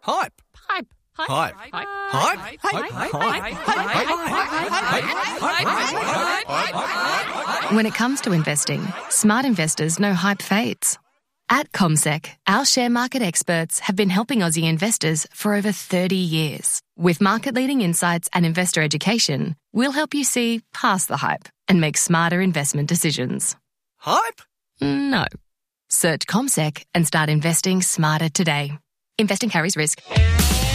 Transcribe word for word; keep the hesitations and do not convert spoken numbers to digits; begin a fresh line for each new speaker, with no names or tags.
Hype.
Hype.
Hype.
Hype.
Hype. Hype. Hype.
When it comes to investing, smart investors know hype fades. At CommSec, our share market experts have been helping Aussie investors for over thirty years. With market-leading insights and investor education, we'll help you see past the hype and make smarter investment decisions.
Hype?
No. Search CommSec and start investing smarter today. Investing carries risk.